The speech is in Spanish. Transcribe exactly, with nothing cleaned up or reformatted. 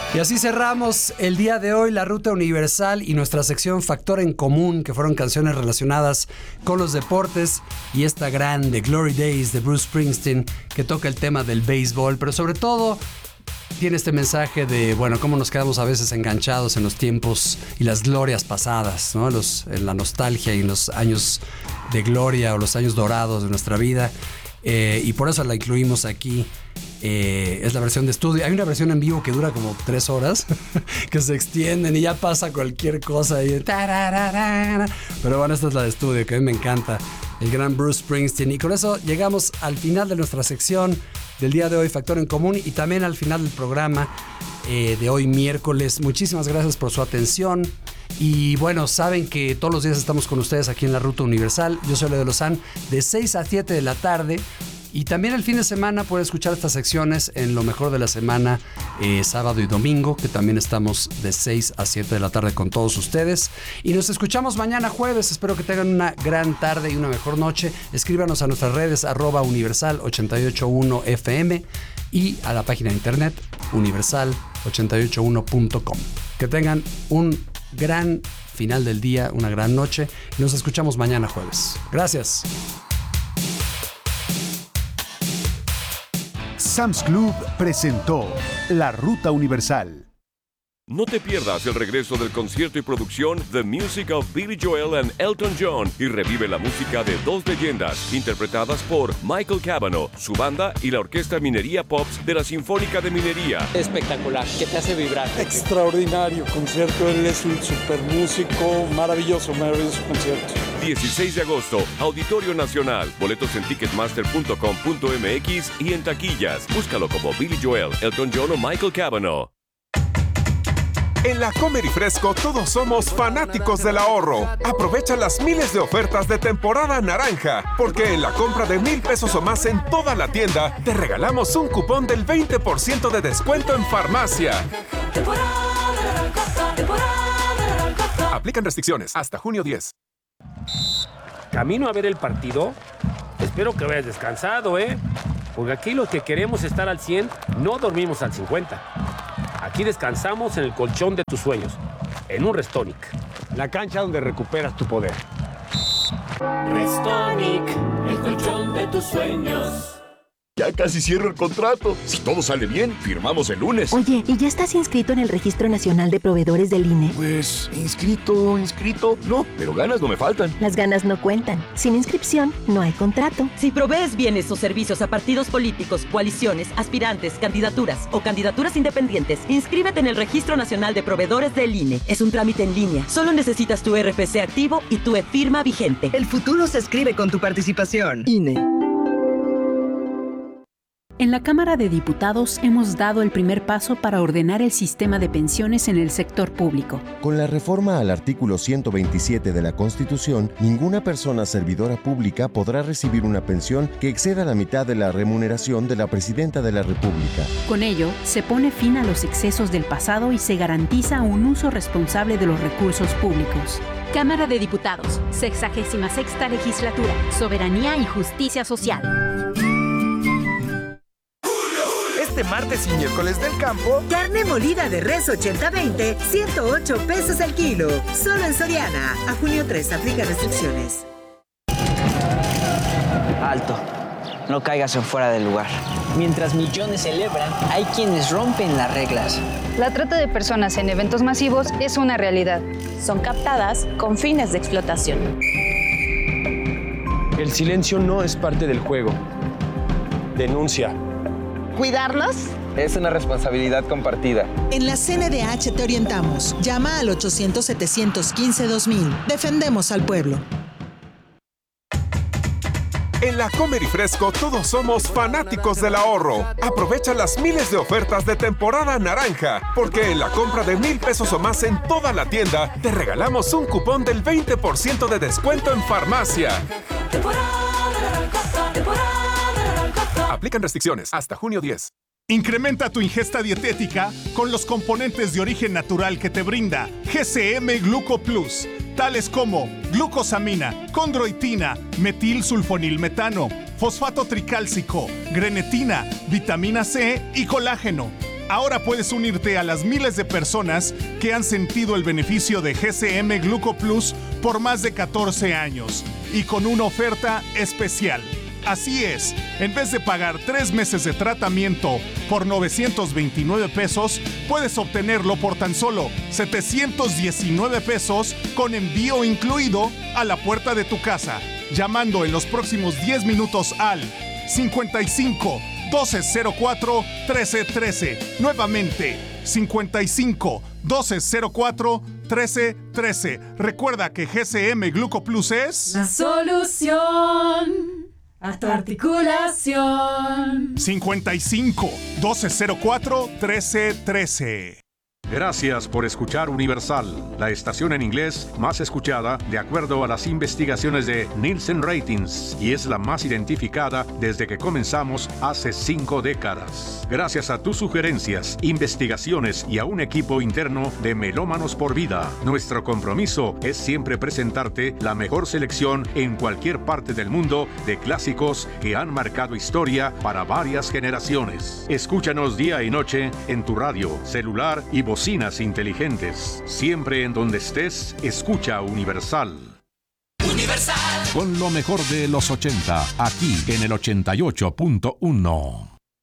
Y así cerramos el día de hoy la Ruta Universal y nuestra sección Factor en Común, que fueron canciones relacionadas con los deportes, y esta grande Glory Days de Bruce Springsteen, que toca el tema del béisbol, pero sobre todo tiene este mensaje de, bueno, cómo nos quedamos a veces enganchados en los tiempos y las glorias pasadas, ¿no? Los, en la nostalgia y en los años de gloria o los años dorados de nuestra vida. Eh, y por eso la incluimos aquí. Eh, es la versión de estudio. Hay una versión en vivo que dura como tres horas que se extienden y ya pasa cualquier cosa y pero bueno, esta es la de estudio, que a mí me encanta, el gran Bruce Springsteen. Y con eso llegamos al final de nuestra sección del día de hoy, Factor en Común, y también al final del programa eh, de hoy miércoles. Muchísimas gracias por su atención. Y bueno, saben que todos los días estamos con ustedes aquí en la Ruta Universal. Yo soy Leo de Lozán, de seis a siete de la tarde. Y también el fin de semana pueden escuchar estas secciones en lo mejor de la semana, eh, sábado y domingo, que también estamos de seis a siete de la tarde con todos ustedes. Y nos escuchamos mañana jueves. Espero que tengan una gran tarde y una mejor noche. Escríbanos a nuestras redes arroba universal ochenta y ocho uno F M y a la página de internet universal ochenta y ocho uno punto com. Que tengan un gran final del día, una gran noche. Y nos escuchamos mañana jueves. Gracias. Sam's Club presentó La Ruta Universal. No te pierdas el regreso del concierto y producción The Music of Billy Joel and Elton John y revive la música de dos leyendas interpretadas por Michael Cavanaugh, su banda y la Orquesta Minería Pops de la Sinfónica de Minería. Espectacular, que te hace vibrar. Extraordinario concierto, él es un super músico, maravilloso, maravilloso concierto. dieciséis de agosto, Auditorio Nacional. Boletos en ticketmaster punto com punto m x y en taquillas. Búscalo como Billy Joel, Elton John o Michael Cavanaugh. En La Comer y Fresco todos somos fanáticos del ahorro. Aprovecha las miles de ofertas de temporada naranja, porque en la compra de mil pesos o más en toda la tienda, te regalamos un cupón del veinte por ciento de descuento en farmacia. Aplican restricciones hasta junio diez. ¿Camino a ver el partido? Espero que vayas descansado, ¿eh? Porque aquí los que queremos estar al cien, no dormimos al cincuenta. Aquí descansamos en el colchón de tus sueños, en un Restonic. La cancha donde recuperas tu poder. Restonic, el colchón de tus sueños. Ya casi cierro el contrato. Si todo sale bien, firmamos el lunes. Oye, ¿y ya estás inscrito en el Registro Nacional de Proveedores del I N E? Pues, inscrito, inscrito. No, pero ganas no me faltan. Las ganas no cuentan. Sin inscripción, no hay contrato. Si provees bienes o servicios a partidos políticos, coaliciones, aspirantes, candidaturas o candidaturas independientes, inscríbete en el Registro Nacional de Proveedores del I N E. Es un trámite en línea. Solo necesitas tu R F C activo y tu e-firma vigente. El futuro se escribe con tu participación. I N E. En la Cámara de Diputados hemos dado el primer paso para ordenar el sistema de pensiones en el sector público. Con la reforma al artículo ciento veintisiete de la Constitución, ninguna persona servidora pública podrá recibir una pensión que exceda la mitad de la remuneración de la Presidenta de la República. Con ello, se pone fin a los excesos del pasado y se garantiza un uso responsable de los recursos públicos. Cámara de Diputados, sexagésima sexta legislatura, Soberanía y Justicia Social. Este martes y miércoles del campo, carne molida de res ochenta veinte, ciento ocho pesos el kilo. Solo en Soriana. A junio tres, aplica restricciones. Alto. No caigas en fuera del lugar. Mientras millones celebran, hay quienes rompen las reglas. La trata de personas en eventos masivos es una realidad. Son captadas con fines de explotación. El silencio no es parte del juego. Denuncia. ¿Cuidarlos? Es una responsabilidad compartida. En la C N D H te orientamos. Llama al ochocientos, setecientos quince, dos mil. Defendemos al pueblo. En La Comer y Fresco todos somos fanáticos del ahorro. Aprovecha las miles de ofertas de temporada naranja, porque en la compra de mil pesos o más en toda la tienda, te regalamos un cupón del veinte por ciento de descuento en farmacia. Aplican restricciones hasta junio diez. Incrementa tu ingesta dietética con los componentes de origen natural que te brinda G C M Gluco Plus, tales como glucosamina, condroitina, metilsulfonilmetano, fosfato tricálcico, grenetina, vitamina C y colágeno. Ahora puedes unirte a las miles de personas que han sentido el beneficio de G C M Gluco Plus por más de catorce años y con una oferta especial. Así es, en vez de pagar tres meses de tratamiento por novecientos veintinueve pesos, puedes obtenerlo por tan solo setecientos diecinueve pesos con envío incluido a la puerta de tu casa, llamando en los próximos diez minutos al cincuenta y cinco, doce cero cuatro, trece trece. Nuevamente, cincuenta y cinco, doce cero cuatro, trece trece. Recuerda que G C M Gluco Plus es la solución a tu articulación. cincuenta y cinco, doce cero cuatro, trece trece. Gracias por escuchar Universal, la estación en inglés más escuchada de acuerdo a las investigaciones de Nielsen Ratings y es la más identificada desde que comenzamos hace cinco décadas. Gracias a tus sugerencias, investigaciones y a un equipo interno de Melómanos por Vida, nuestro compromiso es siempre presentarte la mejor selección en cualquier parte del mundo de clásicos que han marcado historia para varias generaciones. Escúchanos día y noche en tu radio, celular y bocinas inteligentes. Siempre en donde estés, escucha Universal. Universal. Con lo mejor de los ochenta, aquí en el ochenta y ocho punto uno.